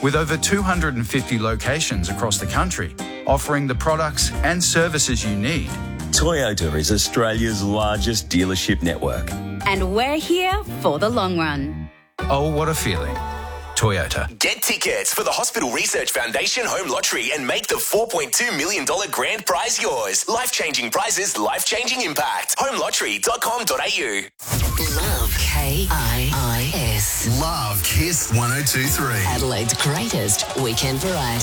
with over 250 locations across the country, offering the products and services you need. Toyota is Australia's largest dealership network. And we're here for the long run. Oh, what a feeling. Toyota. Get tickets for the Hospital Research Foundation Home Lottery and make the $4.2 million grand prize yours. Life-changing prizes, life-changing impact. Homelottery.com.au. Love KIIS. Love Kiss 102.3. Adelaide's greatest weekend variety.